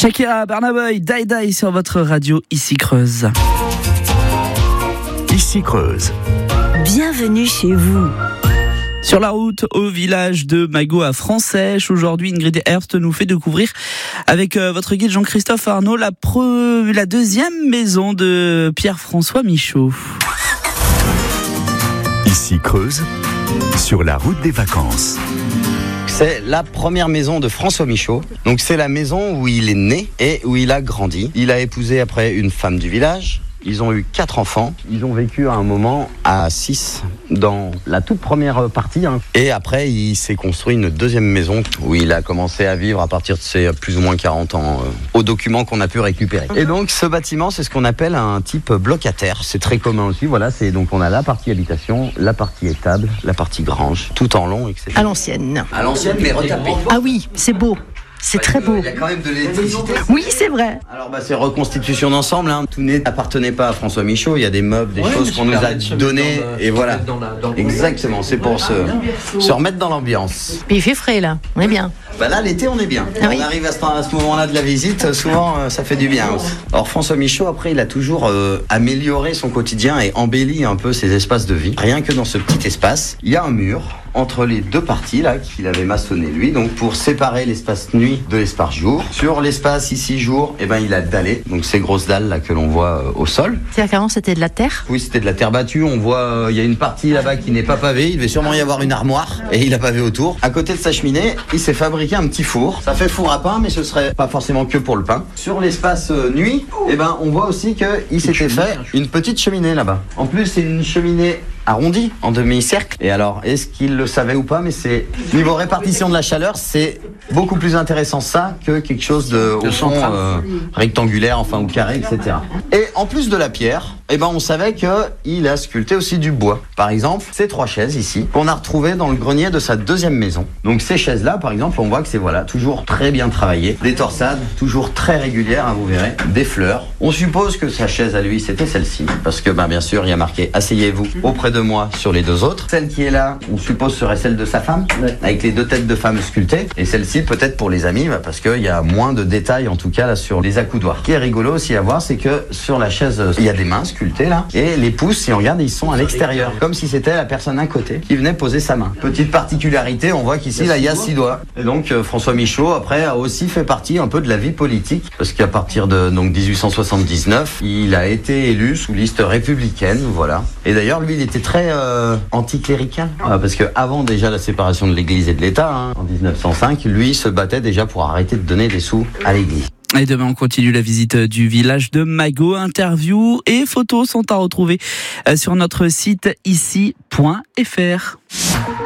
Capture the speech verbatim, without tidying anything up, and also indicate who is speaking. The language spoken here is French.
Speaker 1: Shakira, Burna Boy, Die Die sur votre radio Ici Creuse.
Speaker 2: Ici Creuse.
Speaker 3: Bienvenue chez vous.
Speaker 1: Sur la route au village de Magot à Fransèche, aujourd'hui Ingrid Herbst nous fait découvrir avec euh, votre guide Jean-Christophe Arnaud la, pre... la deuxième maison de Pierre-François Michaud.
Speaker 2: Ici Creuse, sur la route des vacances.
Speaker 4: C'est la première maison de François Michaud. Donc c'est la maison où il est né et où il a grandi. Il a épousé après une femme du village. Ils ont eu quatre enfants. Ils ont vécu à un moment à six dans la toute première partie. Hein. Et après, il s'est construit une deuxième maison où il a commencé à vivre à partir de ses plus ou moins quarante ans, euh, aux documents qu'on a pu récupérer. Et donc, ce bâtiment, c'est ce qu'on appelle un type bloc à terre. C'est très commun aussi. Voilà, c'est donc on a la partie habitation, la partie étable, la partie grange, tout en long, et cetera.
Speaker 3: À l'ancienne.
Speaker 4: À l'ancienne, mais retapé.
Speaker 3: Ah oui, c'est beau. C'est très beau.
Speaker 4: Il y a quand même de l'électricité.
Speaker 3: Oui, c'est vrai.
Speaker 4: Alors bah c'est reconstitution d'ensemble, hein. Tout n'appartenait pas à François Michaud. Il y a des meubles, des ouais, choses qu'on nous a données et voilà. Dans la, dans Exactement, c'est pour se, se remettre dans l'ambiance.
Speaker 3: Puis il fait frais là, on est bien.
Speaker 4: Bah là l'été on est bien. Ah, on oui. arrive à ce, à ce moment-là de la visite, souvent euh, ça fait du bien aussi. Alors François Michaud après il a toujours euh, amélioré son quotidien et embelli un peu ses espaces de vie. Rien que dans ce petit espace, il y a un mur entre les deux parties là qu'il avait maçonné lui, donc pour séparer l'espace nuit de l'espace jour. Sur l'espace ici jour, eh ben il a dallé, donc ces grosses dalles là que l'on voit euh, au sol.
Speaker 3: C'est-à-dire qu'avant c'était de la terre ?
Speaker 4: Oui, c'était de la terre battue. On voit, euh, il y a une partie là-bas qui n'est pas pavée. Il devait sûrement y avoir une armoire et il a pavé autour. À côté de sa cheminée, il s'est fabriqué un petit four. Ça fait four à pain, mais ce serait pas forcément que pour le pain. Sur l'espace euh, nuit, eh ben on voit aussi que il s'était fait une petite cheminée là-bas. En plus, c'est une cheminée arrondi en demi-cercle. Et alors, est-ce qu'il le savait ou pas, mais c'est niveau répartition de la chaleur, c'est beaucoup plus intéressant ça que quelque chose de au fond euh, rectangulaire, enfin ou carré, et cetera. Et en plus de la pierre, eh ben on savait que il a sculpté aussi du bois. Par exemple, ces trois chaises ici qu'on a retrouvées dans le grenier de sa deuxième maison. Donc ces chaises-là, par exemple, on voit que c'est voilà toujours très bien travaillé, des torsades toujours très régulières, hein, vous verrez, des fleurs. On suppose que sa chaise à lui c'était celle-ci, parce que ben bien sûr il y a marqué asseyez-vous auprès de de moi sur les deux autres. Celle qui est là, on suppose serait celle de sa femme, ouais. Avec les deux têtes de femme sculptées. Et celle-ci peut-être pour les amis, bah parce qu'il y a moins de détails en tout cas là sur les accoudoirs. Ce qui est rigolo aussi à voir, c'est que sur la chaise, il y a des mains sculptées là. Et les pouces, si on regarde, ils sont à l'extérieur. Comme si c'était la personne à côté qui venait poser sa main. Petite particularité, on voit qu'ici là il y a six doigts. Et donc euh, François Michaud après a aussi fait partie un peu de la vie politique. Parce qu'à partir de donc dix-huit cent soixante-dix-neuf, il a été élu sous liste républicaine, voilà. Et d'ailleurs lui il était très euh, anticlérical, euh, parce que avant déjà la séparation de l'Église et de l'État, hein, en dix-neuf cent cinq, lui se battait déjà pour arrêter de donner des sous à l'Église.
Speaker 1: Et demain, on continue la visite du village de Magot. Interviews et photos sont à retrouver sur notre site ici point f r.